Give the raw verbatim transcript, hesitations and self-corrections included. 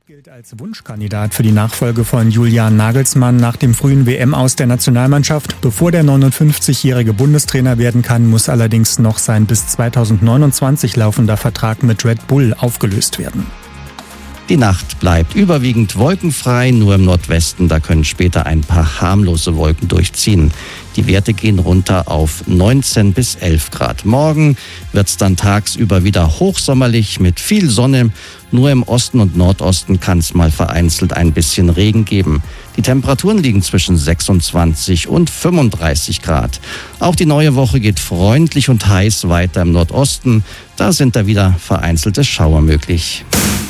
gilt als Wunschkandidat für die Nachfolge von Julian Nagelsmann nach dem frühen W M-Aus der Nationalmannschaft. Bevor der neunundfünfzigjährige Bundestrainer werden kann, muss allerdings noch sein bis zweitausendneunundzwanzig laufender Vertrag mit Red Bull aufgelöst werden. Die Nacht bleibt überwiegend wolkenfrei, nur im Nordwesten, da können später ein paar harmlose Wolken durchziehen. Die Werte gehen runter auf neunzehn bis elf Grad. Morgen wird es dann tagsüber wieder hochsommerlich mit viel Sonne. Nur im Osten und Nordosten kann es mal vereinzelt ein bisschen Regen geben. Die Temperaturen liegen zwischen sechsundzwanzig und fünfunddreißig Grad. Auch die neue Woche geht freundlich und heiß weiter im Nordosten. Da sind da wieder vereinzelte Schauer möglich.